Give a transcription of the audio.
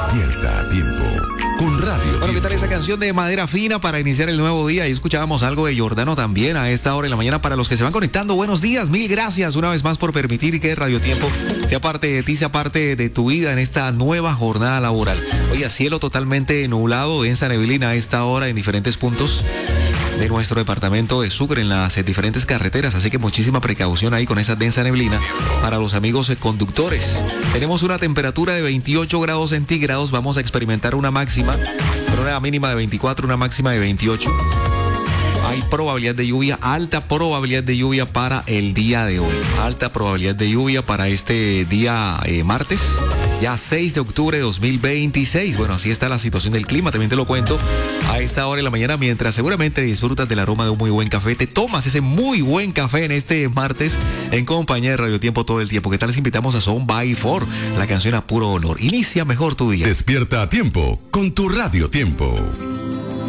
Despierta a tiempo con Radio Bueno, ¿qué tal Tiempo? esa canción de Madera Fina para iniciar el nuevo día? Y escuchábamos algo de Giordano también a esta hora de la mañana para los que se van conectando. Buenos días, mil gracias una vez más por permitir que Radio Tiempo sea parte de ti, sea parte de tu vida en esta nueva jornada laboral. Oye, cielo totalmente nublado, densa neblina a esta hora en diferentes puntos de nuestro departamento de Sucre en las diferentes carreteras, así que muchísima precaución ahí con esa densa neblina para los amigos conductores. Tenemos una temperatura de 28 grados centígrados, vamos a experimentar una máxima, con una mínima de 24, una máxima de 28. Hay probabilidad de lluvia, alta probabilidad de lluvia para el día de hoy. Alta probabilidad de lluvia para este día martes, ya 6 de octubre de 2026. Bueno, así está la situación del clima, también te lo cuento a esta hora de la mañana, mientras seguramente disfrutas del aroma de un muy buen café. Te tomas ese muy buen café en este martes en compañía de Radio Tiempo todo el tiempo. ¿Qué tal les invitamos a Son by Four, la canción a puro honor? Inicia mejor tu día. Despierta a tiempo con tu Radio Tiempo.